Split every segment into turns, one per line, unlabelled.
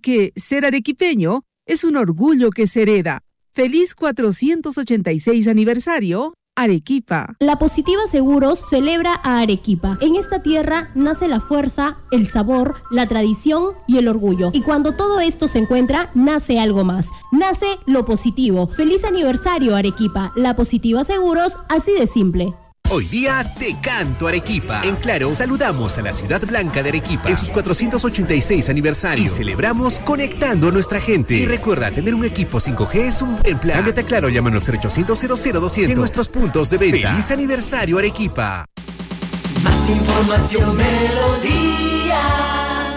porque ser arequipeño es un orgullo que se hereda. ¡Feliz 486 aniversario, Arequipa!
La Positiva Seguros celebra a Arequipa. En esta tierra nace la fuerza, el sabor, la tradición y el orgullo. Y cuando todo esto se encuentra, nace algo más. Nace lo positivo. ¡Feliz aniversario, Arequipa! La Positiva Seguros, así de simple.
Hoy día te canto Arequipa. En Claro, saludamos a la ciudad blanca de Arequipa en sus 486 aniversario y celebramos conectando a nuestra gente. Y recuerda, tener un equipo 5G es un buen plan. Cámbiate a Claro, llámanos 0800 00200 en nuestros puntos de venta. ¡Feliz aniversario, Arequipa!
Más información, Melodía.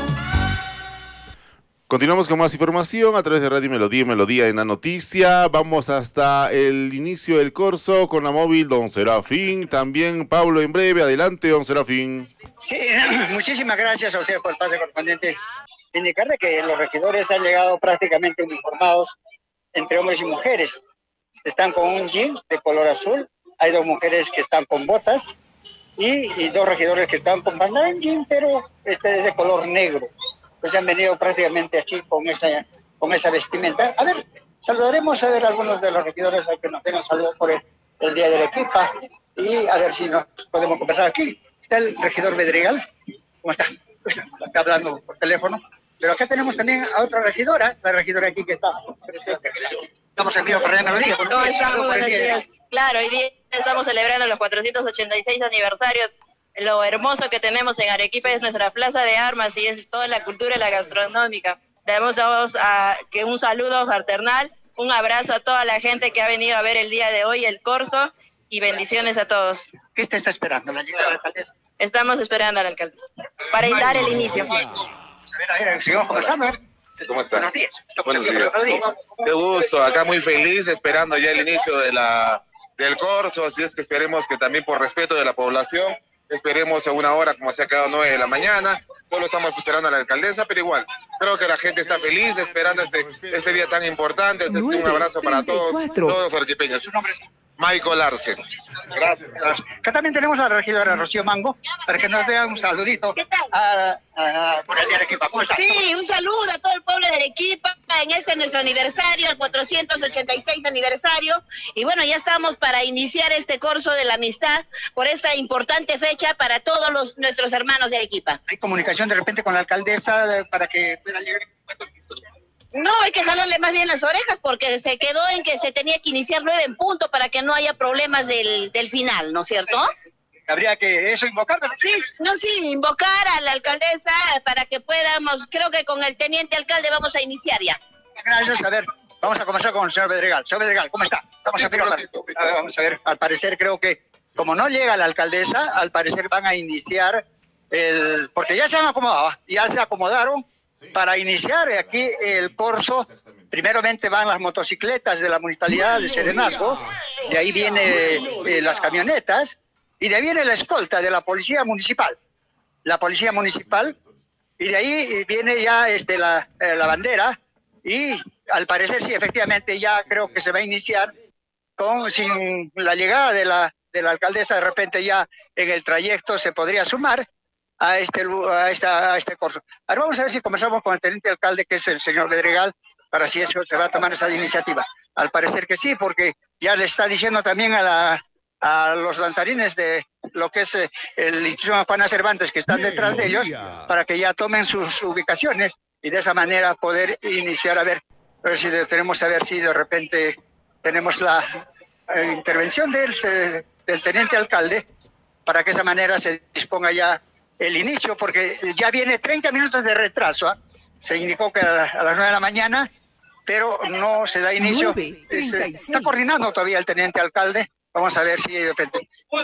Continuamos con más información a través de Radio Melodía y Melodía en la Noticia. Vamos hasta el inicio del corso con la móvil Don Serafín. También Pablo en breve. Adelante, Don Serafín.
Sí, muchísimas gracias a ustedes por el pase correspondiente. Indicar de que los regidores han llegado prácticamente uniformados entre hombres y mujeres. Están con un jean de color azul. Hay dos mujeres que están con botas y dos regidores que están con bandana en jean, pero este es de color negro. Pues han venido prácticamente así con esa vestimenta. A ver, saludaremos a ver algunos de los regidores a que nos den un saludo por el Día de la Arequipa y a ver si nos podemos conversar aquí. Está el regidor Bedregal. ¿Cómo está? Está hablando por teléfono. Pero acá tenemos también a otra regidora, la regidora aquí que está presente. Estamos en vivo para la Melodía.
¿Cómo estamos? Buenos días. Claro, hoy día estamos celebrando los 486 aniversarios. Lo hermoso que tenemos en Arequipa es nuestra plaza de armas y es toda la cultura y la gastronómica. Damos un saludo fraternal, un abrazo a toda la gente que ha venido a ver el día de hoy el corso y bendiciones a todos.
¿Qué usted está esperando? ¿La llegada de la alcaldesa?
Estamos esperando a la alcaldesa para dar el inicio.
A ver, sigamos conversando.
¿Cómo está?
Buenos días.
Buenos días. Qué gusto, acá muy feliz, esperando ya el inicio del corso, así es que esperemos que también por respeto de la población, esperemos a una hora como se ha quedado 9 de la mañana, solo estamos esperando a la alcaldesa, pero igual, creo que la gente está feliz esperando este día tan importante, así es que un abrazo para todos los arequipeños. ¿Su nombre? Michael Arce.
Gracias. Acá también tenemos a la regidora Rocío Mango, para que nos dé un saludito por el Día de Arequipa. ¿Cómo está?
Sí, un saludo a todo el pueblo de Arequipa en este nuestro aniversario, el 486 aniversario. Y bueno, ya estamos para iniciar este curso de la amistad por esta importante fecha para todos nuestros hermanos de Arequipa.
¿Hay comunicación de repente con la alcaldesa para que puedan llegar?
No, hay que jalarle más bien las orejas porque se quedó en que se tenía que iniciar 9 en punto para que no haya problemas del final, ¿no es cierto?
Habría que invocar.
Sí, invocar a la alcaldesa para que podamos, creo que con el teniente alcalde vamos a iniciar ya.
Gracias, a ver, vamos a comenzar con el señor Bedregal. Señor Bedregal, ¿cómo está? Vamos a ver, al parecer creo que como no llega la alcaldesa, al parecer van a iniciar porque ya se han acomodado, ya se acomodaron. Para iniciar aquí el corso, primeramente van las motocicletas de la municipalidad de Serenazgo, de ahí vienen las camionetas, y de ahí viene la escolta de la policía municipal. Y de ahí viene ya la bandera, y al parecer sí, efectivamente ya creo que se va a iniciar sin la llegada de la alcaldesa, de repente ya en el trayecto se podría sumar a este corso. Ahora vamos a ver si conversamos con el teniente alcalde, que es el señor Bedregal, para si eso se va a tomar esa iniciativa. Al parecer que sí, porque ya le está diciendo también a los danzarines de lo que es el Instituto Juana Cervantes, que están detrás de ellos, para que ya tomen sus ubicaciones y de esa manera poder iniciar a ver si de repente tenemos la intervención del teniente alcalde, para que de esa manera se disponga ya el inicio, porque ya viene 30 minutos de retraso. Se indicó que a las 9 de la mañana, pero no se da inicio. Está coordinando todavía el teniente alcalde. Vamos a ver si de repente...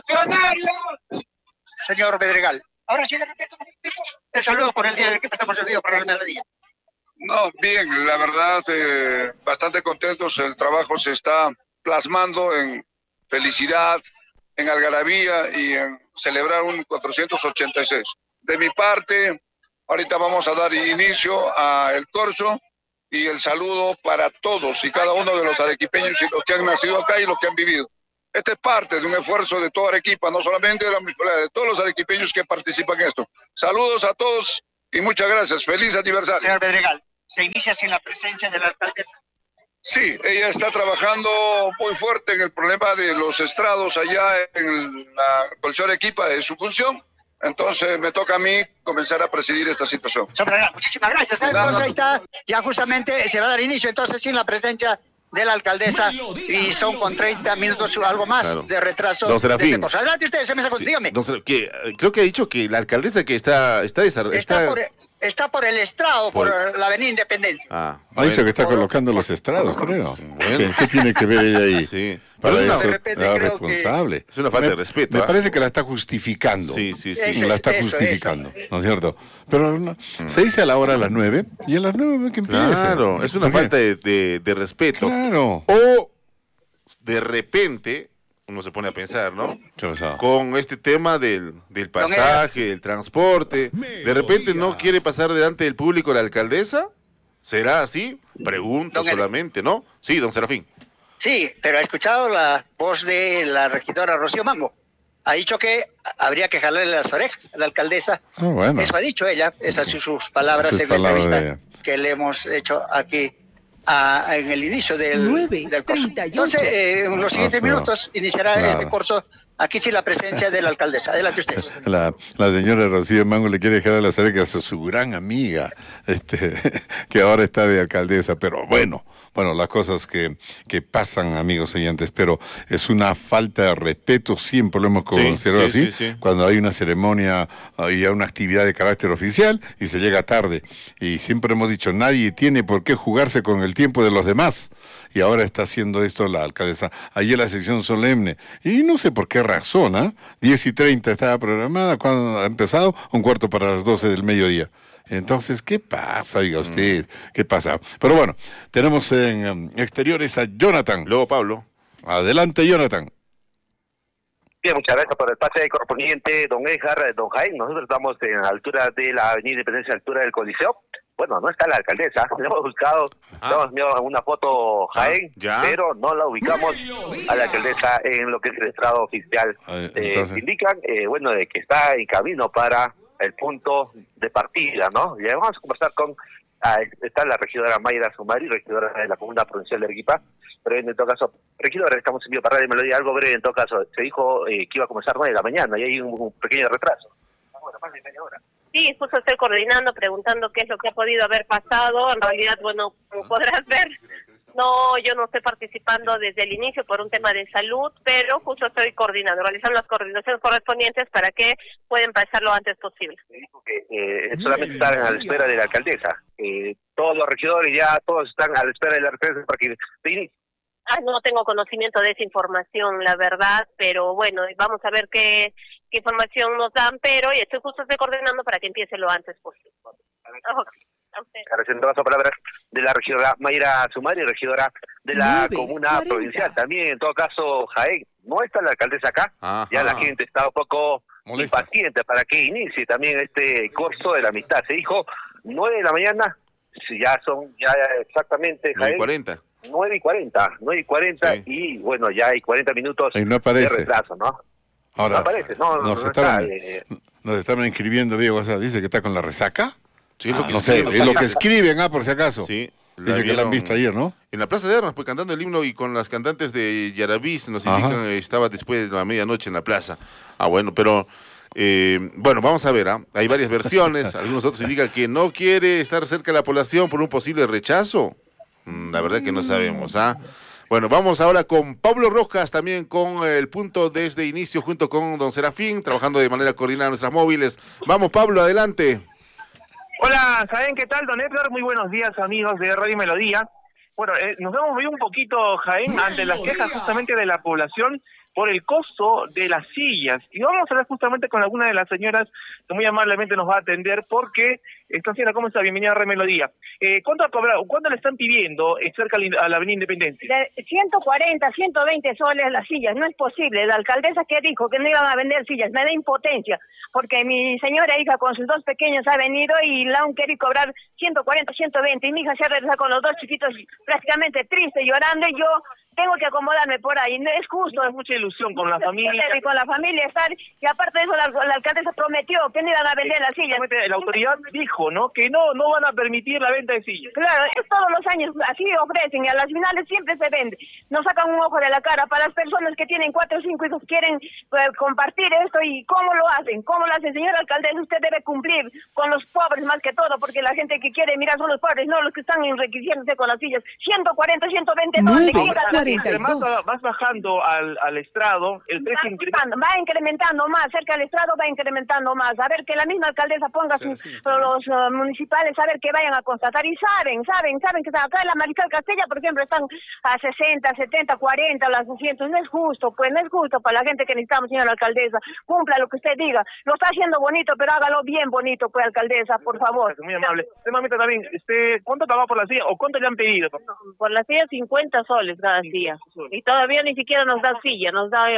Señor Bedregal, ahora sí de repente te saludo por el día del que estamos el día para la Melodía.
No, bien, la verdad, bastante contentos. El trabajo se está plasmando en felicidad, en algarabía y en celebrar un 486. De mi parte, ahorita vamos a dar inicio al corso y el saludo para todos y cada uno de los arequipeños y los que han nacido acá y los que han vivido. Esta es parte de un esfuerzo de toda Arequipa, no solamente de la municipalidad, de todos los arequipeños que participan en esto. Saludos a todos y muchas gracias. Feliz aniversario.
Señor Bedregal, se inicia sin la presencia de la alcaldesa.
Sí, ella está trabajando muy fuerte en el problema de los estrados allá en la Coliseo Arequipa de su función. Entonces me toca a mí comenzar a presidir esta situación.
Muchísimas gracias. Entonces ahí está, ya justamente se va a dar inicio entonces sin la presencia de la alcaldesa y son con 30 minutos o algo más de retraso.
Don Serafín.
Adelante ustedes, dígame.
Creo que ha dicho que la alcaldesa que está
por el estrado, por la Avenida Independencia.
Ha dicho que está colocando los estrados, creo. ¿Qué tiene que ver ella ahí?
Sí.
Para eso es responsable.
Es una falta de respeto.
Me parece que la está justificando.
Sí.
La está justificando, ¿no es cierto? Pero se dice a la hora a las 9 y a las 9 que empieza.
Claro, es una falta de respeto.
Claro.
O de repente uno se pone a pensar, ¿no? Con este tema del pasaje, del transporte, de repente no quiere pasar delante del público la alcaldesa. ¿Será así? Pregunto solamente, ¿no? Sí, don Serafín.
Sí, pero ha escuchado la voz de la regidora Rocío Mango. Ha dicho que habría que jalarle las orejas a la alcaldesa.
Bueno.
Eso ha dicho ella, esas son sus palabras en la entrevista que le hemos hecho aquí en el inicio del curso. Entonces, en los siguientes minutos iniciará este curso. Aquí sí la presencia de la alcaldesa. Adelante ustedes.
La señora Rocío Mango le quiere jalar las orejas a su gran amiga, que ahora está de alcaldesa, pero bueno, las cosas que pasan, amigos oyentes, pero es una falta de respeto, siempre lo hemos considerado así, cuando hay una ceremonia y hay una actividad de carácter oficial y se llega tarde. Y siempre hemos dicho, nadie tiene por qué jugarse con el tiempo de los demás. Y ahora está haciendo esto la alcaldesa. Ayer la sección solemne, y no sé por qué razón, 10:30 estaba programada, cuando ha empezado, 11:45 del mediodía. Entonces, ¿qué pasa, oiga usted? ¿Qué pasa? Pero bueno, tenemos en exteriores a Jonathan.
Luego Pablo.
Adelante, Jonathan.
Bien, muchas gracias por el pase correspondiente, don Edgar, don Jaime. Nosotros estamos en la altura de la Avenida Independencia, altura del Coliseo. Bueno, no está la alcaldesa, le hemos buscado, hemos enviado una foto, Jaén, pero no la ubicamos a la alcaldesa en lo que es el estrado oficial. Indican, de que está en camino para el punto de partida, ¿no? Y vamos a conversar está la regidora Mayra Sumari, regidora de la Comuna Provincial de Arequipa, pero en todo caso, regidora, estamos en vivo para Radio Melodía, algo breve en todo caso, se dijo que iba a comenzar 9 de la mañana y hay un pequeño retraso. Bueno, más de media hora.
Sí, justo estoy coordinando, preguntando qué es lo que ha podido haber pasado. En realidad, como podrás ver, yo no estoy participando desde el inicio por un tema de salud, pero justo estoy coordinando, realizando las coordinaciones correspondientes para que puedan pasar lo antes posible.
Me dijo que solamente están a la espera de la alcaldesa. Todos los regidores ya, todos están a la espera de la alcaldesa para que se inicie.
No tengo conocimiento de esa información, la verdad, pero bueno, vamos a ver qué información nos dan, pero estoy coordinando para que empiece lo antes posible.
Agradeciendo las palabras de la regidora Mayra Sumari, regidora de la Comuna Provincial. También, en todo caso, Jaén, no está la alcaldesa acá. Ya la gente está un poco impaciente para que inicie también este curso de la amistad. Se dijo 9 de la mañana, ya son exactamente, Jaén, 9:40, y bueno, ya hay 40 minutos de retraso, ¿no?
Ahora,
no aparece,
nos estaban inscribiendo, Diego, dice que está con la resaca.
Sí, es lo que
es lo que escriben, por si acaso.
Sí.
Dice que la han visto ayer, ¿no?
En la Plaza de Armas, pues cantando el himno y con las cantantes de Yarabís, nos indican estaba después de la medianoche en la plaza. Bueno, pero vamos a ver, hay varias versiones. Algunos otros indican que no quiere estar cerca de la población por un posible rechazo. La verdad que no sabemos, Bueno, vamos ahora con Pablo Rojas, también con el punto desde inicio, junto con don Serafín, trabajando de manera coordinada en nuestras móviles. Vamos, Pablo, adelante.
Hola, ¿saben qué tal, don Edgar? Muy buenos días, amigos de Radio Melodía. Bueno, nos hemos movido un poquito, Jaén, ante las quejas justamente de la población por el costo de las sillas. Y vamos a hablar justamente con alguna de las señoras que muy amablemente nos va a atender porque, señora, ¿cómo está? Bienvenida a Radio Melodía. ¿Cuánto ha cobrado? ¿Cuánto le están pidiendo cerca a la Avenida Independencia?
140, 120 soles las sillas, no es posible. La alcaldesa que dijo que no iban a vender sillas, me da impotencia, porque mi señora hija con sus 2 pequeños ha venido y la han querido cobrar 140, 120, y mi hija se ha regresado con los 2 chiquitos prácticamente triste, llorando, y yo tengo que acomodarme por ahí, no es justo.
Es mucha ilusión con la familia.
Y con la familia estar, y aparte de eso la alcaldesa prometió que no iban a vender las sillas.
La autoridad dijo, ¿no? Que no van a permitir la venta de sillas.
Claro, es todos los años así ofrecen y a las finales siempre se vende. Nos sacan un ojo de la cara para las personas que tienen 4 o 5 hijos, quieren compartir esto. ¿Y cómo lo hacen? ¿Cómo lo hacen? Señora alcaldesa, usted debe cumplir con los pobres más que todo, porque la gente que quiere mirar son los pobres, no los que están enriqueciéndose con las sillas. 140, 120 dólares.
Además, vas bajando al estrado, el precio
va incrementando más, cerca del estrado va incrementando más. A ver, que la misma alcaldesa ponga los municipales, a ver, que vayan a constatar. Y saben que acá en la Mariscal Castella, por ejemplo, están a 60, 70, 40, las 200. No es justo, pues no es justo para la gente que necesitamos, señora alcaldesa. Cumpla lo que usted diga. Lo está haciendo bonito, pero hágalo bien bonito, pues, alcaldesa, por favor.
Muy amable. Mamita, también, ¿cuánto pagó por la silla o cuánto le han pedido?
Por la silla 50 soles cada silla. Y todavía ni siquiera nos da silla, nos da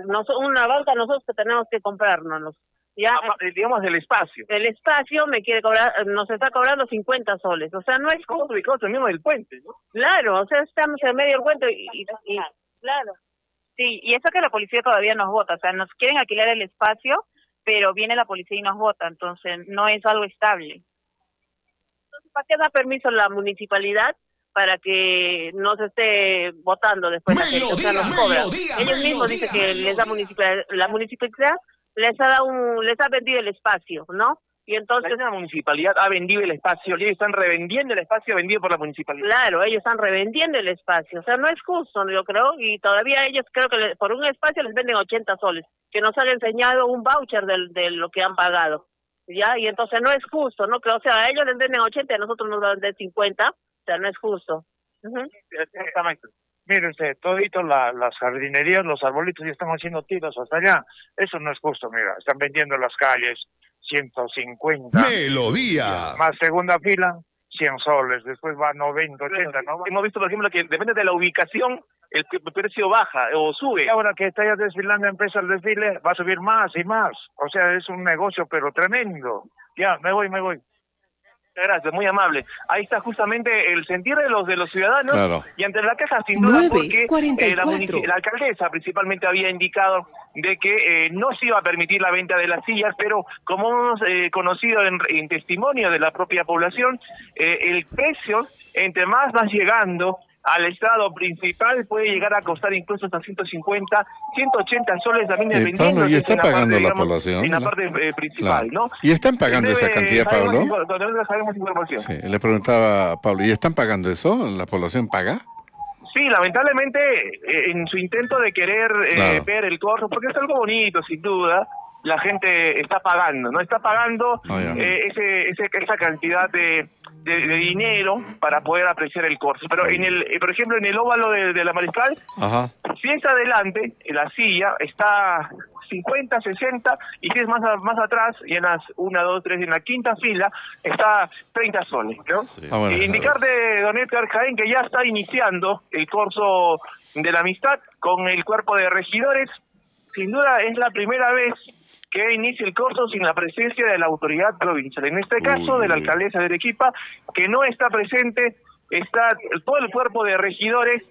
una banca nosotros que tenemos que comprarnos. Ya,
digamos del espacio.
El espacio me quiere cobrar, nos está cobrando 50 soles. O sea, no es
justo ubicado mismo del puente, ¿no?
Claro, o sea, estamos en medio del puente y claro. Sí, y eso que la policía todavía nos vota, o sea, nos quieren alquilar el espacio, pero viene la policía y nos vota, entonces no es algo estable. Entonces, ¿para qué da permiso la municipalidad? Para que no se esté votando después la gente, o sea, nos cobran. Ellos mismos dicen que les da la municipalidad les ha vendido el espacio, ¿no? Y entonces
la municipalidad ha vendido el espacio, ellos están revendiendo el espacio vendido por la municipalidad.
Claro, ellos están revendiendo el espacio, o sea, no es justo, yo creo, y todavía ellos creo que por un espacio les venden 80 soles, que nos han enseñado un voucher de lo que han pagado, ¿ya? Y entonces no es justo, ¿no? Que, o sea, a ellos les venden 80 y a nosotros nos van a vender 50, o sea, no es justo.
Exactamente. Mire usted, todito las jardinerías, los arbolitos ya están haciendo tiros hasta allá. Eso no es justo, mira, están vendiendo en las calles 150.
Melodía.
Más segunda fila, 100 soles, después va 90, 80, ¿no?
Hemos visto, por ejemplo, que depende de la ubicación, el precio baja o sube.
Y ahora que está ya desfilando, empieza el desfile, va a subir más y más. O sea, es un negocio, pero tremendo. Ya, me voy.
Gracias, muy amable. Ahí está justamente el sentir de los ciudadanos.
Claro.
Y ante la queja, sin duda,
9:44.
porque la alcaldesa principalmente había indicado de que no se iba a permitir la venta de las sillas, pero como hemos conocido en testimonio de la propia población, el precio, entre más vas llegando al estrado principal, puede llegar a costar incluso hasta 150, 180 soles también dependiendo.
Pablo, ¿y está pagando la población?
En la parte principal,
claro.
¿no?
¿Y están pagando esa cantidad, Pablo?
Sabemos información.
Sí, le preguntaba a Pablo, ¿y están pagando eso? ¿La población paga?
Sí, lamentablemente, en su intento de querer ver el corso, porque es algo bonito, sin duda, la gente está pagando, ¿no? Está pagando esa cantidad de dinero para poder apreciar el corso. Pero por ejemplo, en el óvalo de la Mariscal, si es adelante, la silla está 50, 60, y si es más atrás, y en las 1, 2, 3, en la quinta fila, está 30 soles, ¿no?
Sí.
Indicarle, don Edgar Jaén, que ya está iniciando el corso de la amistad con el cuerpo de regidores. Sin duda es la primera vez que inicia el corso sin la presencia de la autoridad provincial. En este caso, de la alcaldesa de Arequipa, que no está presente, está todo el cuerpo de regidores.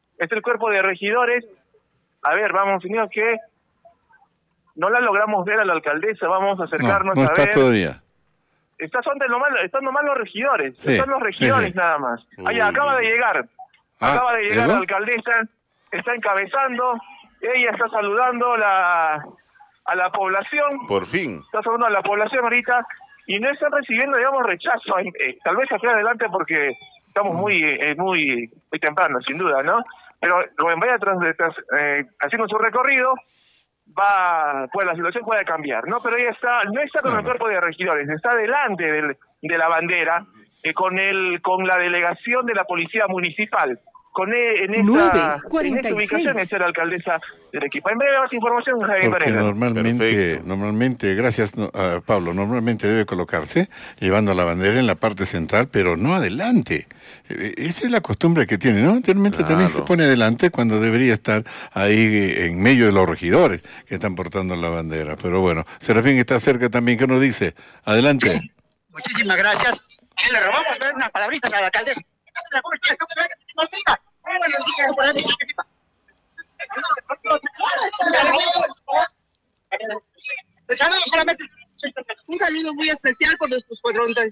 A ver, vamos, señor, que no la logramos ver a la alcaldesa, vamos a acercarnos
no
a
está
ver.
Todavía.
Están nomás los regidores,
Sí,
están los regidores
sí.
nada más. Acaba de llegar
¿llegó?
la alcaldesa, está encabezando, ella está saludando a la población.
Por fin.
Está saludando a la población ahorita y no están recibiendo, digamos, rechazo. Tal vez aquí adelante porque estamos muy temprano, sin duda, ¿no? Pero Rubén vaya haciendo su recorrido, pues la situación puede cambiar, ¿no? Pero ella no está con el cuerpo de regidores, está delante de la bandera, con la delegación de la policía municipal. En esta ubicación es la alcaldesa de Arequipa. En breve más información, Javier
Porque
Pareja.
normalmente, gracias Pablo, normalmente debe colocarse llevando la bandera en la parte central, pero no adelante. Esa es la costumbre que tiene, ¿no? Anteriormente también se pone adelante cuando debería estar ahí en medio de los regidores que están portando la bandera. Pero bueno, Serafín está cerca también, ¿qué nos dice? Adelante.
Muchísimas gracias. Le robamos unas palabritas a la alcaldesa.
buenos días. Un saludo muy especial por nuestros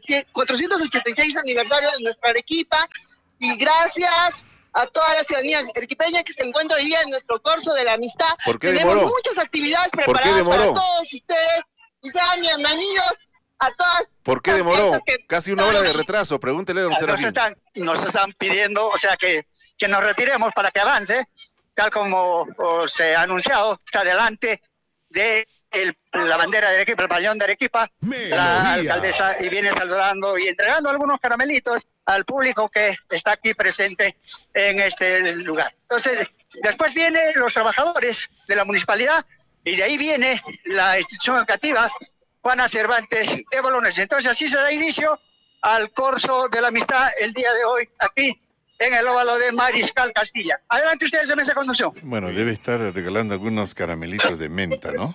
486 aniversario de nuestra Arequipa y gracias a toda la ciudadanía arequipeña que se encuentra hoy día en nuestro curso de la amistad. Tenemos muchas actividades preparadas para todos ustedes y sean bienvenidos a todas.
¿Por qué demoró? Casi una hora de retraso, pregúntele a don Serafín.
Nos están pidiendo, o sea, que nos retiremos para que avance, tal como se ha anunciado, está delante de la bandera de Arequipa, el pabellón de Arequipa, la alcaldesa, y viene saludando y entregando algunos caramelitos al público que está aquí presente en este lugar. Entonces, después vienen los trabajadores de la municipalidad y de ahí viene la institución educativa Juana Cervantes de Bolones. Entonces, así se da inicio al curso de la amistad el día de hoy, aquí en el óvalo de Mariscal Castilla. Adelante ustedes de mesa de conducción.
Bueno, debe estar regalando algunos caramelitos de menta, ¿no?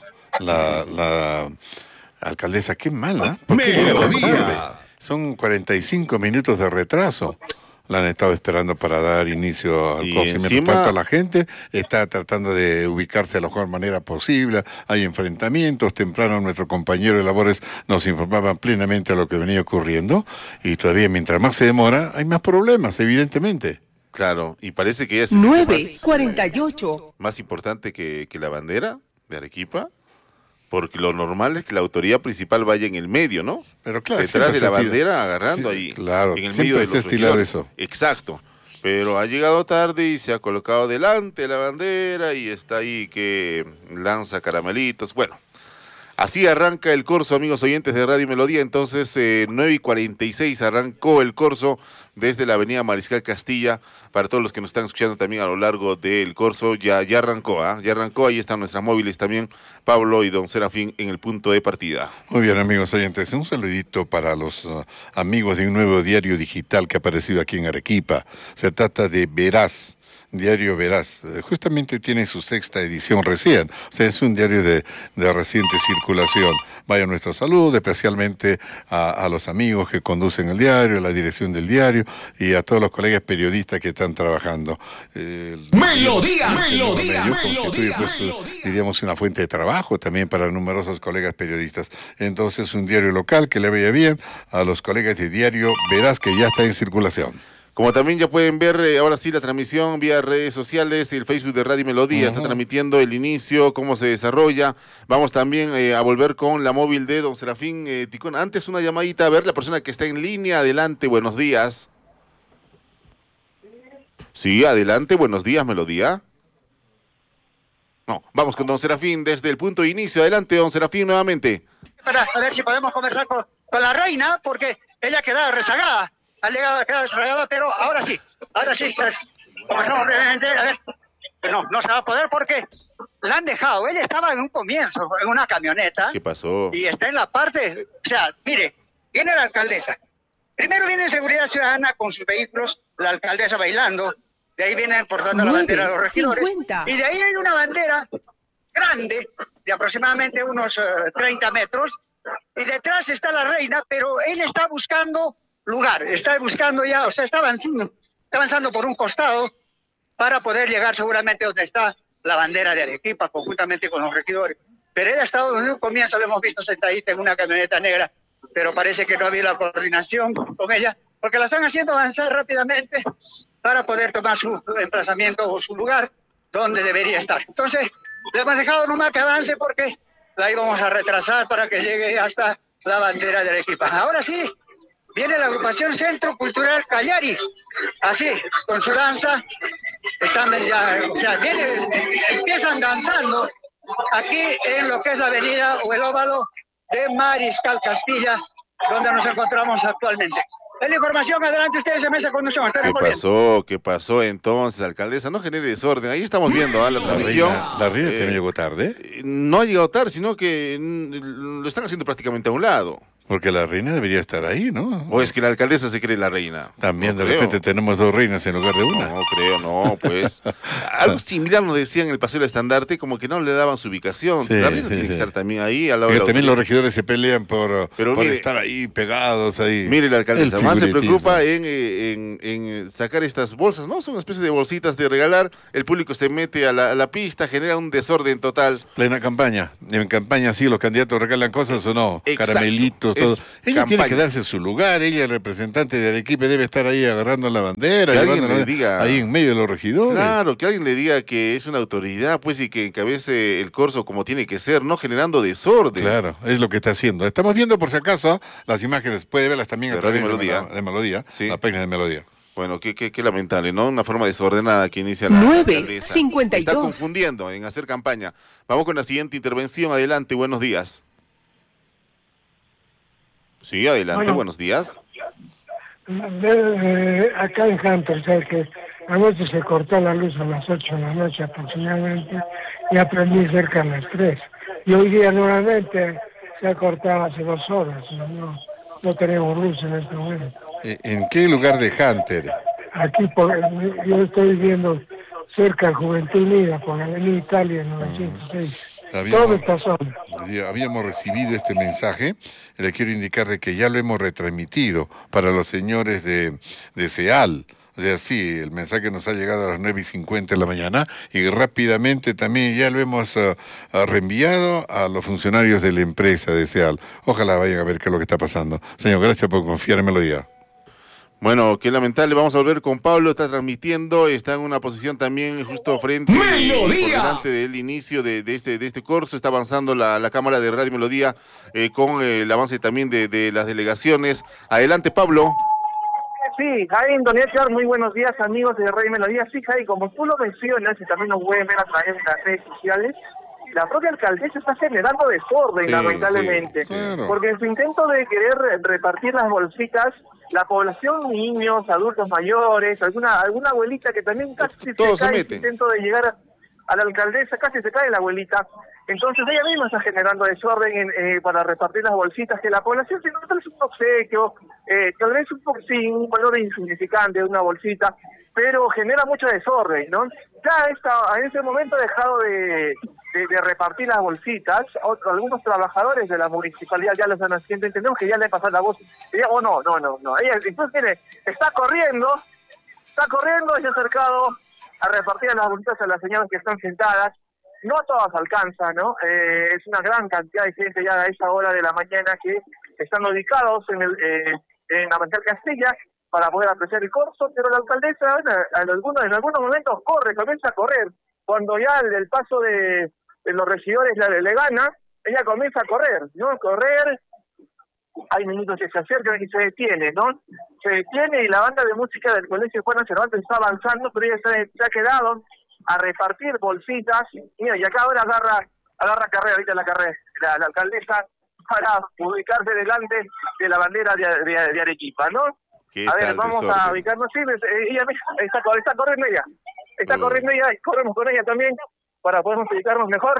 La alcaldesa, qué mala.
Melodía.
Son 45 minutos de retraso. La han estado esperando para dar inicio al curso. Mientras tanto, la gente está tratando de ubicarse de la mejor manera posible. Hay enfrentamientos. Temprano nuestro compañero de labores nos informaba plenamente de lo que venía ocurriendo. Y todavía, mientras más se demora, hay más problemas, evidentemente.
Claro, y parece que ya es
9:48.
Más importante que la bandera de Arequipa. Porque lo normal es que la autoridad principal vaya en el medio, ¿no?
Pero claro,
detrás de la bandera, agarrando ahí.
Claro,
en el medio de los
estilado eso.
Exacto. Pero ha llegado tarde y se ha colocado delante de la bandera y está ahí que lanza caramelitos. Bueno, así arranca el curso, amigos oyentes de Radio Melodía. Entonces, 9:46 arrancó el curso desde la avenida Mariscal Castilla. Para todos los que nos están escuchando también a lo largo del curso, ya arrancó, ya arrancó. Ahí están nuestras móviles también, Pablo y don Serafín, en el punto de partida.
Muy bien, amigos oyentes, un saludito para los amigos de un nuevo diario digital que ha aparecido aquí en Arequipa. Se trata de Veraz. Diario Veraz, justamente tiene su 6ª edición recién, o sea, es un diario de reciente circulación. Vaya nuestro saludo, especialmente a los amigos que conducen el diario, a la dirección del diario y a todos los colegas periodistas que están trabajando.
Melodía.
Constituye, pues, diríamos, una fuente de trabajo también para numerosos colegas periodistas. Entonces, un diario local que le vaya bien a los colegas de Diario Veraz, que ya está en circulación.
Como también ya pueden ver ahora sí la transmisión vía redes sociales, el Facebook de Radio Melodía está transmitiendo el inicio, cómo se desarrolla. Vamos también a volver con la móvil de don Serafín Ticón. Antes una llamadita, a ver la persona que está en línea. Adelante, buenos días. Sí, adelante, buenos días, Melodía. No, vamos con don Serafín desde el punto de inicio. Adelante, don Serafín, nuevamente.
Para a ver si podemos conversar con la reina, porque ella quedaba rezagada. Ha llegado a quedar rezagada, pero ahora sí, pues, conversamos brevemente, a ver. No se va a poder porque la han dejado. Ella estaba en un comienzo, en una camioneta.
¿Qué pasó?
Y está en la parte, o sea, mire, viene la alcaldesa. Primero viene Seguridad Ciudadana con sus vehículos, la alcaldesa bailando. De ahí vienen portando la bandera de los regidores. 50. Y de ahí hay una bandera grande, de aproximadamente unos 30 metros. Y detrás está la reina, pero ella está buscando lugar, está buscando ya, o sea, está avanzando por un costado para poder llegar seguramente donde está la bandera de Arequipa, conjuntamente con los regidores. Pero ella ha estado en un comienzo, lo hemos visto sentadita en una camioneta negra, pero parece que no ha habido la coordinación con ella, porque la están haciendo avanzar rápidamente para poder tomar su emplazamiento o su lugar donde debería estar. Entonces, le hemos dejado nomás que avance porque la íbamos a retrasar para que llegue hasta la bandera de Arequipa. Ahora sí, viene la agrupación Centro Cultural Callari, así, con su danza, están ya, o sea, empiezan danzando aquí en lo que es la avenida o el óvalo de Mariscal Castilla, donde nos encontramos actualmente. Es la información, adelante ustedes en mesa de conducción.
¿Qué pasó entonces, alcaldesa? No genere desorden, ahí estamos viendo la transmisión.
¿La reina llegó tarde?
No ha llegado tarde, sino que lo están haciendo prácticamente a un lado.
Porque la reina debería estar ahí, ¿no?
O es que la alcaldesa se cree la reina.
También
No
de
creo.
repente tenemos 2 reinas en lugar de una.
No creo, no, pues. Algo similar nos decían en el Paseo del Estandarte, como que no le daban su ubicación.
Sí,
la reina
sí,
tiene que
sí.
estar también ahí al lado
Porque
de la
también los
autoridad.
regidores se pelean por
Mire,
estar ahí pegados ahí.
Mire, la alcaldesa
El
más se
figuritismo.
preocupa en sacar estas bolsas, ¿no? Son una especie de bolsitas de regalar. El público se mete a la pista, genera un desorden total.
Plena campaña. En campaña sí, los candidatos regalan cosas o no.
Exacto.
Caramelitos, todo.
Es
Ella tiene
campaña.
que darse su lugar. Ella, el representante de Arequipa, debe estar ahí agarrando la bandera.
Que alguien
llevando
le diga.
ahí en medio de los regidores.
Claro, que alguien le diga que es una autoridad, pues, y que encabece el corso como tiene que ser, no generando desorden.
Claro, es lo que está haciendo. Estamos viendo, por si acaso, las imágenes. Puede verlas también a
De
través
Radio
de Melodía,
Sí.
la página de Melodía.
Bueno, qué lamentable, ¿no? Una forma desordenada que inicia la
9:52.
alcaldesa. Está confundiendo en hacer campaña. Vamos con la siguiente intervención. Adelante, buenos días. Sí, adelante,
Bueno.
buenos días.
Acá en Hunter, ¿sabes que anoche se cortó la luz a las 8 de la noche aproximadamente y aprendí cerca a las 3. Y hoy día nuevamente se ha cortado hace 2 horas. No tenemos luz en este momento.
¿En qué lugar de Hunter?
Aquí yo estoy viviendo cerca de Juventud Unida, por la Avenida Italia 906. Toda esta zona.
Habíamos recibido este mensaje. Le quiero indicar de que ya lo hemos retransmitido para los señores de SEAL. O sea, sí, el mensaje nos ha llegado a las 9:50 de la mañana y rápidamente también ya lo hemos reenviado a los funcionarios de la empresa de SEAL. Ojalá vayan a ver qué es lo que está pasando. Señor, gracias por confiar en Melodía.
Bueno, qué lamentable. Vamos a volver con Pablo. Está transmitiendo. Está en una posición también justo frente por delante del inicio de este curso. Está avanzando la cámara de Radio Melodía con el avance también de las delegaciones. Adelante, Pablo.
Sí, Jaime, don Edgar, muy buenos días, amigos de Radio Melodía. Sí, Jaime, como tú lo mencionas y también nos pueden ver a través de las redes sociales, la propia alcaldesa está generando desorden, lamentablemente,
claro.
porque en su intento de querer repartir las bolsitas, la población, niños, adultos mayores, alguna abuelita que también casi
Todos se
se cae en su
meten.
intento de llegar a la alcaldesa, casi se cae la abuelita. Entonces ella misma está generando desorden para repartir las bolsitas, que la población se nota es un obsequio, tal vez sí, un valor insignificante, una bolsita, pero genera mucho desorden, ¿no? Ya en ese momento ha dejado de repartir las bolsitas. Algunos trabajadores de la municipalidad ya lo están haciendo, entendemos que ya le pasó la voz. Ella, no. Ella, entonces, mire, está corriendo y se ha acercado a repartir las bolsitas a las señoras que están sentadas. No todas alcanzan, ¿no? Es una gran cantidad de gente ya a esa hora de la mañana que están ubicados en la Bancal Castilla para poder apreciar el corso, pero la alcaldesa en algunos momentos comienza a correr. Cuando ya el paso de los regidores le gana, ella comienza a correr, ¿no? Hay minutos que se acercan y se detiene, ¿no? Se detiene y la banda de música del Colegio Juana Cervantes está avanzando, pero ella se ha quedado a repartir bolsitas. Mira, y acá ahora agarra carrera, ahorita la alcaldesa para ubicarse delante de la bandera de Arequipa, ¿no? A ver, vamos a ubicarnos, sí, ella está corriendo ella. Está corriendo ella y corremos con ella también para podernos ubicarnos mejor.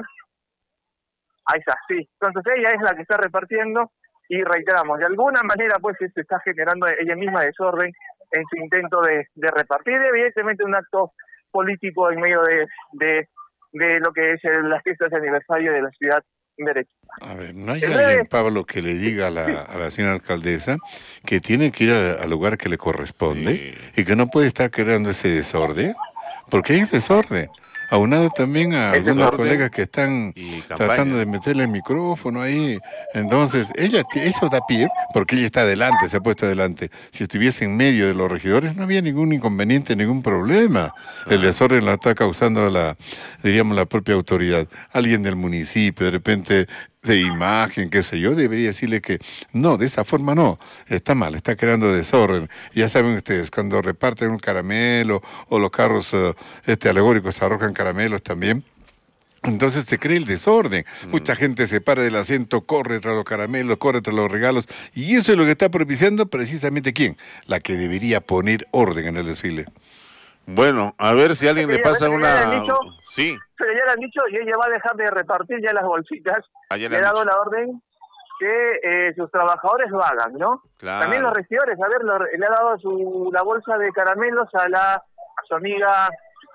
Ahí está, sí. Entonces ella es la que está repartiendo y reiteramos, de alguna manera pues se está generando ella misma desorden en su intento de repartir, evidentemente un acto político en medio de lo que es las fiestas de aniversario de la ciudad de Arequipa.
A ver, ¿no hay alguien, Pablo, que le diga a la señora alcaldesa que tiene que ir al lugar que le corresponde y que no puede estar creando ese desorden? Porque hay desorden. Aunado también a algunos colegas que están tratando de meterle el micrófono ahí. Entonces, eso da pie, porque ella está adelante, se ha puesto adelante. Si estuviese en medio de los regidores, no había ningún inconveniente, ningún problema. El desorden lo está causando la propia autoridad. Alguien del municipio, de repente, de imagen, qué sé yo, debería decirle que no, de esa forma no, está mal, está creando desorden. Ya saben ustedes, cuando reparten un caramelo o los carros alegóricos arrojan caramelos también, entonces se crea el desorden. Mucha gente se para del asiento, corre tras los caramelos, corre tras los regalos, y eso es lo que está propiciando precisamente ¿quién? La que debería poner orden en el desfile.
Bueno, a ver si alguien le pasa una... Sí.
Pero ya le han dicho y ella va a dejar de repartir ya las bolsitas.
Le
ha dado la orden. que sus trabajadores lo hagan, ¿no?
Claro.
También los regidores, a ver, le ha dado la bolsa de caramelos a su amiga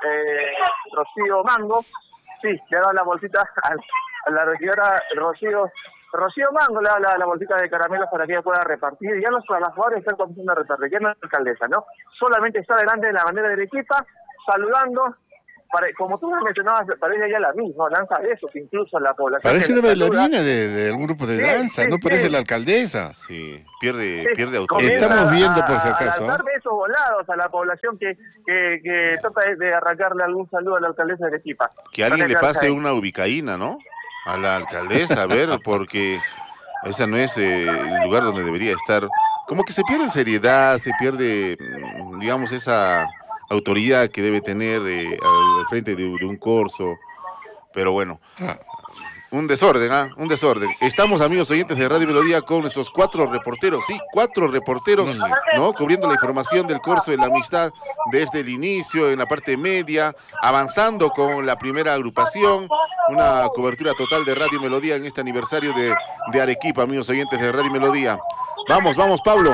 Rocío Mango. Sí, le ha dado la bolsita a la regidora Rocío Mango, le ha dado la bolsita de caramelos para que ella pueda repartir. Ya los trabajadores están comenzando a repartir, ya no es la alcaldesa, ¿no? Solamente está delante de la bandera de Arequipa, saludando. Como tú me mencionabas, parece ya la misma, lanza eso, que incluso la población...
Parece una bailarina de algún grupo de danza, no parece la alcaldesa.
Sí, pierde autoridad.
Estamos viendo por si acaso.
A dar besos volados a la población que trata de arrancarle algún saludo a la alcaldesa de Arequipa.
Que alguien le pase una ubicaína, ¿no? A la alcaldesa, a ver, porque ese no es el lugar donde debería estar. Como que se pierde seriedad, se pierde, digamos, esa autoridad que debe tener al frente de un corso, pero bueno, un desorden, un desorden. Estamos, amigos oyentes de Radio Melodía, con nuestros 4 reporteros, sí, 4 reporteros, ¿no? Cubriendo la información del corso de la amistad desde el inicio, en la parte media, avanzando con la primera agrupación, una cobertura total de Radio Melodía en este aniversario de Arequipa, amigos oyentes de Radio Melodía. Vamos, Pablo.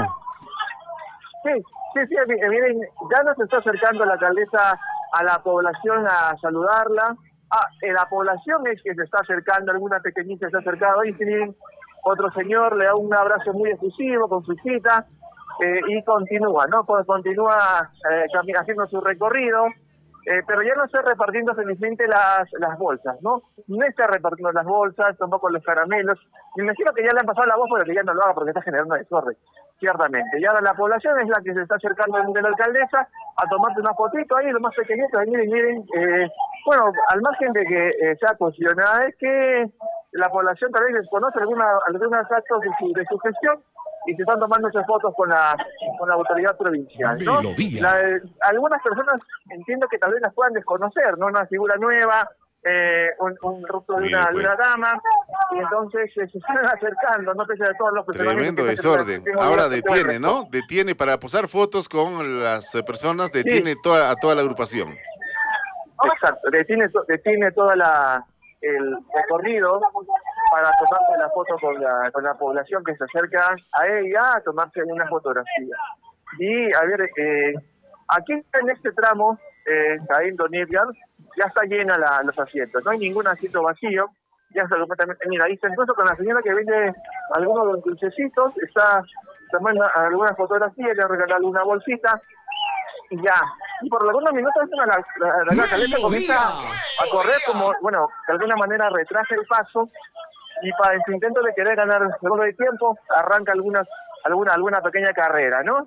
Sí, miren, ya nos está acercando la alcaldesa a la población a saludarla. La población es que se está acercando, alguna pequeñita se está acercando. Ahí tienen otro señor, le da un abrazo muy efusivo con su cita y continúa, ¿no? Continúa haciendo su recorrido, pero ya no está repartiendo felizmente las bolsas, ¿no? No está repartiendo las bolsas, tampoco los caramelos. Me imagino que ya le han pasado la voz, pero que ya no lo haga porque está generando desorden. Ciertamente, y ahora la población es la que se está acercando de la alcaldesa a tomarse una fotito ahí, lo más pequeñito, miren, bueno, al margen de que sea cuestionada, es que la población tal vez desconoce algunos actos de su gestión y se están tomando esas fotos con la autoridad provincial, ¿no? Algunas personas entiendo que tal vez las puedan desconocer, ¿no? Una figura nueva, un rostro de una dama, y entonces se están acercando, no pese de todos los
tremendo desorden. Ahora detiene, ¿no? Detiene para posar fotos con las personas, detiene a toda la agrupación.
Exacto, detiene toda el recorrido para tomarse la foto con la población que se acerca a ella a tomarse una fotografía. Y a ver, aquí en este tramo, ahí en Don Edgar, ya está llena los asientos, no hay ningún asiento vacío, ya está completamente, mira, ahí está incluso con la señora que vende algunos de los dulcecitos, está tomando algunas fotografías, le ha regalado una bolsita, y ya, y por algunos minutos la alcaldesa comienza a correr como, bueno, de alguna manera retrasa el paso, y en su intento de querer ganar algo de tiempo, arranca alguna pequeña carrera, ¿no?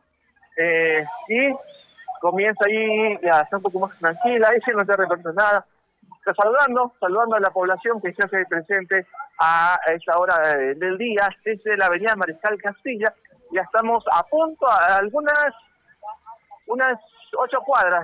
Y comienza ahí, ya está un poco más tranquila, ella no está repartiendo nada, está saludando a la población que se hace presente a esta hora del día, desde la avenida Mariscal Castilla, ya estamos a punto, a unas 8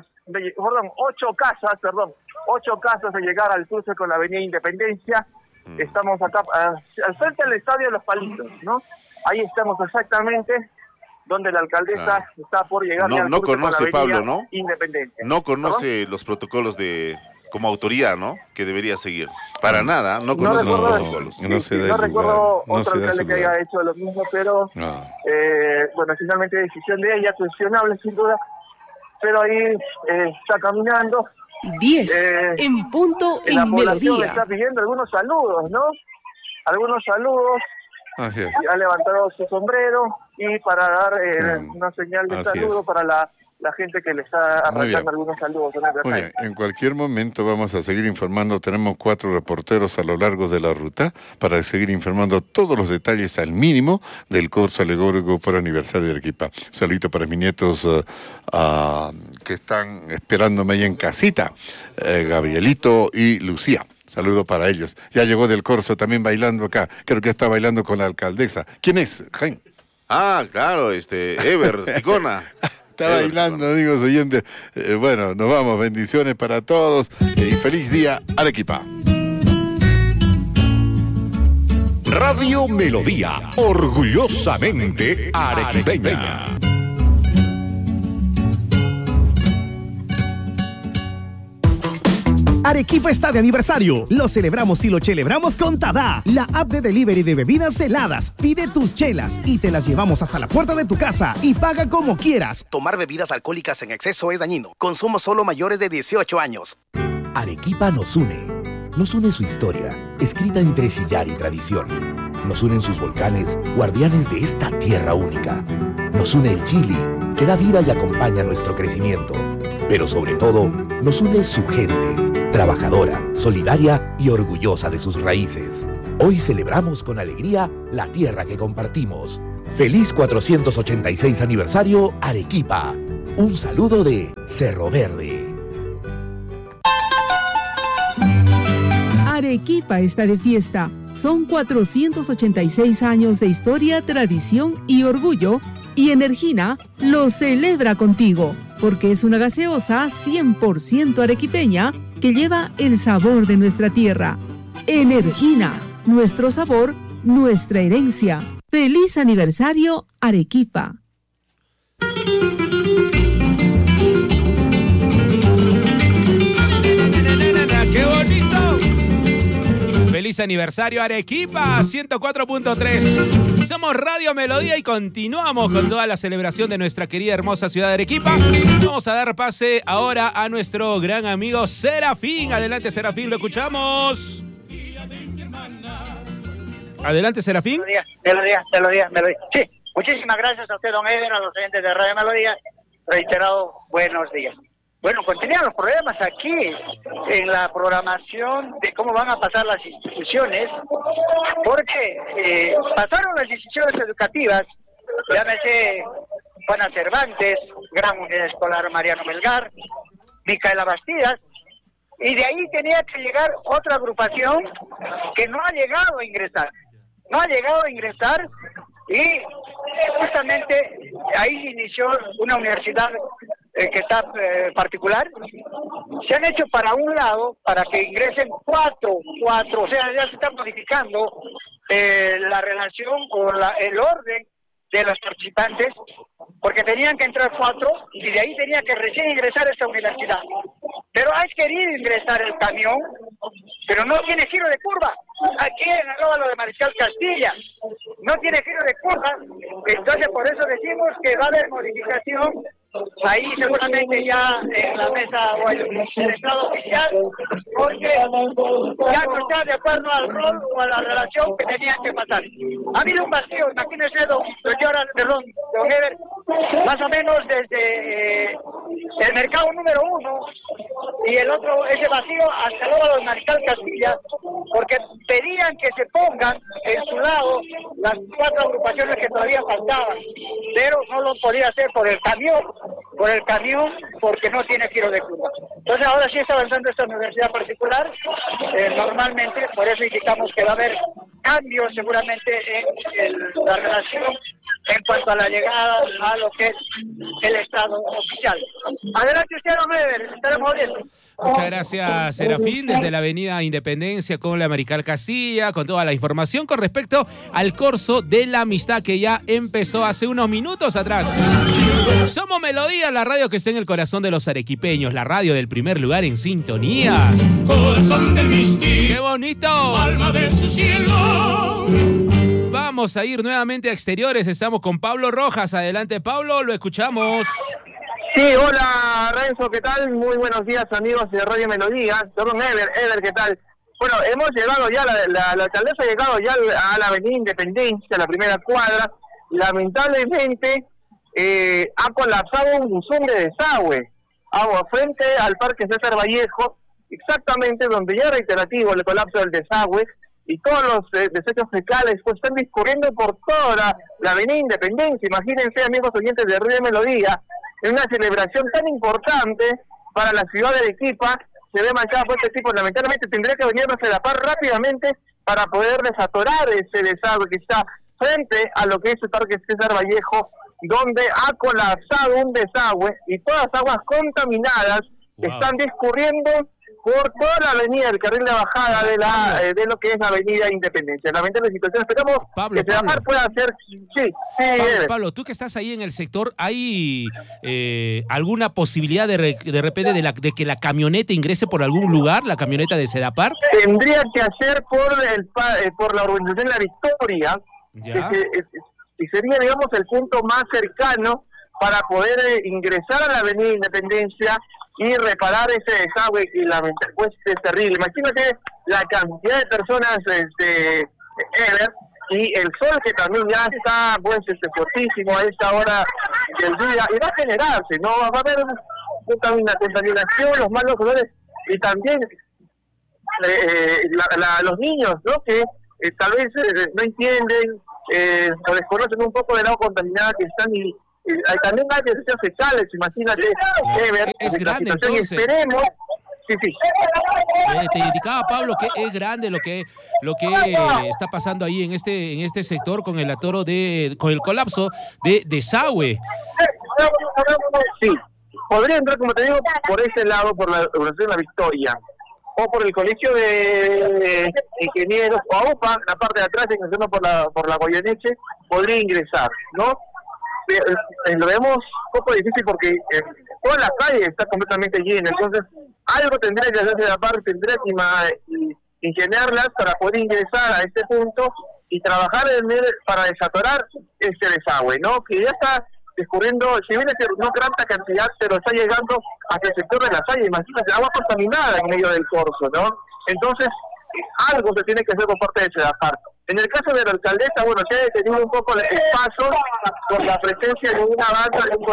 casas de llegar al cruce con la avenida Independencia. Estamos acá, al frente del Estadio de los Palitos, ¿no? Ahí estamos exactamente donde la alcaldesa está por llegar.
No conoce, Pablo, ¿no?
Independencia.
No conoce los protocolos como autoridad, ¿no? Que debería seguir. Para nada, no conoce los protocolos.
No recuerdo otro alcalde que haya hecho lo mismo, pero bueno, finalmente decisión de ella, cuestionable sin duda, pero ahí está caminando.
10 en punto en
la población
Melodía.
le está pidiendo algunos saludos, ¿no? Algunos saludos. Ha levantado su sombrero y para dar una señal de saludo para la gente que le está arrancando algunos saludos.
Muy bien, en cualquier momento vamos a seguir informando. Tenemos 4 reporteros a lo largo de la ruta para seguir informando todos los detalles al mínimo del corso alegórico por aniversario de Arequipa. Un saludito para mis nietos que están esperándome ahí en casita, Gabrielito y Lucía. Saludo para ellos. Ya llegó del corso también bailando acá. Creo que está bailando con la alcaldesa. ¿Quién es, Jaime?
Claro, Ever Ticona.
Está bailando, amigos oyentes. Bueno, nos vamos. Bendiciones para todos y feliz día, Arequipa.
Radio Melodía, orgullosamente arequipeña.
Arequipa está de aniversario. Lo celebramos y lo celebramos con Tada, la app de delivery de bebidas heladas. Pide tus chelas y te las llevamos hasta la puerta de tu casa y paga como quieras.
Tomar bebidas alcohólicas en exceso es dañino. Consumo solo mayores de 18 años.
Arequipa nos une. Nos une su historia, escrita entre sillar y tradición. Nos unen sus volcanes, guardianes de esta tierra única. Nos une el Chili, que da vida y acompaña nuestro crecimiento. Pero sobre todo, nos une su gente, trabajadora, solidaria y orgullosa de sus raíces. Hoy celebramos con alegría la tierra que compartimos. Feliz 486 aniversario Arequipa. Un saludo de Cerro Verde.
Arequipa está de fiesta. Son 486 años de historia, tradición y orgullo. Y Energina lo celebra contigo, porque es una gaseosa 100% arequipeña que lleva el sabor de nuestra tierra. Energina, nuestro sabor, nuestra herencia. ¡Feliz aniversario, Arequipa!
¡Qué bonito! ¡Feliz aniversario, Arequipa! 104.3. Somos Radio Melodía y continuamos con toda la celebración de nuestra querida hermosa ciudad de Arequipa. Vamos a dar pase ahora a nuestro gran amigo Serafín. Adelante, Serafín, lo escuchamos. Adelante, Serafín.
Melodía. Sí, muchísimas gracias a usted, don Eder, a los oyentes de Radio Melodía. Reiterado, buenos días. Bueno, continúan los problemas aquí en la programación de cómo van a pasar las instituciones, porque pasaron las instituciones educativas, llámese Juana Cervantes, Gran Unidad Escolar Mariano Melgar, Micaela Bastidas, y de ahí tenía que llegar otra agrupación que no ha llegado a ingresar. No ha llegado a ingresar y justamente ahí se inició una universidad que está particular. Se han hecho para un lado para que ingresen cuatro, o sea, ya se está modificando la relación o el orden de los participantes, porque tenían que entrar 4 y de ahí tenía que recién ingresar a esta universidad. Pero has querido ingresar el camión, pero no tiene giro de curva. Aquí en lo de Mariscal Castilla no tiene giro de curva, entonces por eso decimos que va a haber modificación. Ahí seguramente ya en la mesa o en el estado oficial, porque ya no está de acuerdo al rol o a la relación que tenían que pasar. Ha habido un vacío, imagínense, don Ever, más o menos desde el mercado número 1 y el otro, ese vacío hasta luego de Mariscal Castilla, porque pedían que se pongan en su lado las 4 agrupaciones que todavía faltaban, pero no lo podía hacer por el camión, porque no tiene giro de curva. Entonces ahora sí está avanzando esta universidad particular, normalmente, por eso indicamos que va a haber cambios seguramente en la relación en cuanto a la llegada a lo que es el estado oficial. Adelante usted, don Ever, estaremos viendo.
Muchas gracias, Serafín, desde la avenida Independencia con la Mariscal Castilla, con toda la información con respecto al corso de la amistad que ya empezó hace unos minutos atrás. Somos Melodía, la radio que está en el corazón de los arequipeños, la radio del primer lugar en sintonía.
Corazón del Misti,
¡qué bonito!
Alma de su cielo.
Vamos a ir nuevamente a exteriores, estamos con Pablo Rojas. Adelante, Pablo, lo escuchamos.
Sí, hola Renzo, ¿qué tal? Muy buenos días, amigos de Radio Melodía. Perdón, Ever, ¿qué tal? Bueno, hemos llegado ya, la alcaldesa ha llegado ya a la avenida Independencia, la primera cuadra. Lamentablemente ha colapsado un buzón de desagüe frente al Parque César Vallejo, exactamente donde ya reiterativo el colapso del desagüe, y todos los desechos fecales pues están discurriendo por toda la avenida Independencia. Imagínense, amigos oyentes de Radio Melodía, en una celebración tan importante para la ciudad de Arequipa, se ve manchada por este tipo. Lamentablemente tendría que venirnos a la par rápidamente para poder desatorar ese desagüe que está frente a lo que es el Parque César Vallejo, donde ha colapsado un desagüe y todas las aguas contaminadas están discurriendo por toda la avenida, el carril de bajada de lo que es la avenida Independencia. Lamentable situación, esperamos que Sedapar pueda hacer...
Pablo, tú que estás ahí en el sector, ¿hay alguna posibilidad de repente de que la camioneta ingrese por algún lugar, la camioneta de Sedapar?
Tendría que hacer por la urbanización La Victoria, y sería, digamos, el punto más cercano para poder ingresar a la avenida Independencia y reparar ese desagüe que lamentablemente pues, es terrible. Imagínate la cantidad de personas, Ever, y el sol que también ya está pues fuertísimo a esta hora del día, y va a generarse, ¿no? Va a haber una contaminación, los malos olores, y también los niños, ¿no? Que tal vez no entienden o desconocen un poco del agua contaminada que están y también hay desechos fecales, imagínate, Ever,
es grande,
y esperemos. Sí.
Te indicaba, Pablo, que es grande lo que está pasando ahí en este sector con el atoro con el colapso de desagüe.
Sí, podría entrar, como te digo, por ese lado, por la urbanización La Victoria, o por el colegio de ingenieros, o a UPA, la parte de atrás, ingresando por la Goyeneche, podría ingresar, ¿no? Lo vemos un poco difícil porque toda la calle está completamente llena, entonces algo tendría que hacerse de la parte, tendría que ingeniarlas para poder ingresar a este punto y trabajar para desatorar este desagüe, ¿no? Que ya está descubriendo, si bien es no tanta cantidad, pero está llegando hasta el sector de la Salle, imagínate, agua contaminada en medio del corso, ¿no? Entonces, algo se tiene que hacer por parte de Sedapar. En el caso de la alcaldesa, bueno, se ha detenido un poco el paso por la presencia de una banda de un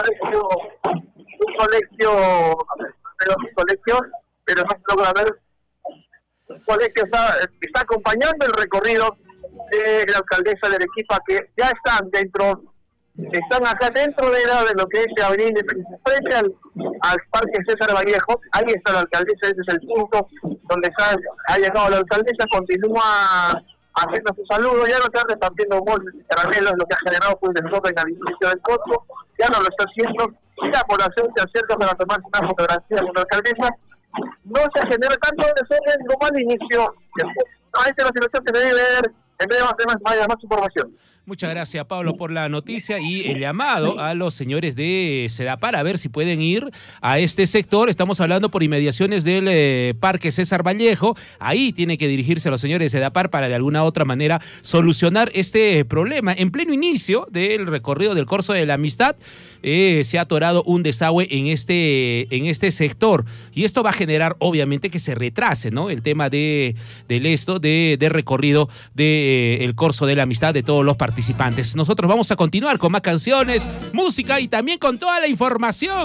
colegio, pero no se logra ver. Un colegio está acompañando el recorrido de la alcaldesa de Arequipa, que ya están acá dentro de lo que es la avenida Independencia, frente al Parque César Vallejo. Ahí está la alcaldesa, ese es el punto donde ha llegado la alcaldesa, continúa haciendo su saludo, ya no está repartiendo bolsas y caramelos, lo que ha generado pues desorden al inicio del corso, ya no lo está haciendo, y la población se acerca para tomarse una fotografía con la alcaldesa. No se genera tanto desorden como al inicio. Esta es la situación que debe ver, en vez de más información.
Muchas gracias, Pablo, por la noticia y el llamado a los señores de Sedapar a ver si pueden ir a este sector. Estamos hablando por inmediaciones del Parque César Vallejo. Ahí tienen que dirigirse los señores de Sedapar para de alguna otra manera solucionar este problema. En pleno inicio del recorrido del Corso de la Amistad se ha atorado un desagüe en este sector y esto va a generar obviamente que se retrase, ¿no? El tema de recorrido del Corso de la Amistad de todos los participantes. Nosotros vamos a continuar con más canciones, música y también con toda la información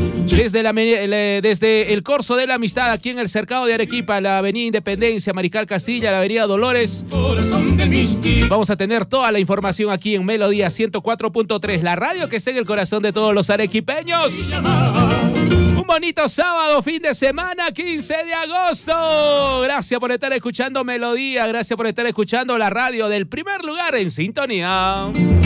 desde el Corso de la Amistad aquí en el Cercado de Arequipa, la avenida Independencia, Mariscal Castilla, la avenida Dolores. Vamos a tener toda la información aquí en Melodía 104.3, la radio que está en el corazón de todos los arequipeños. Un bonito sábado, fin de semana, 15 de agosto. Gracias por estar escuchando Melodía, gracias por estar escuchando la radio del primer lugar en sintonía.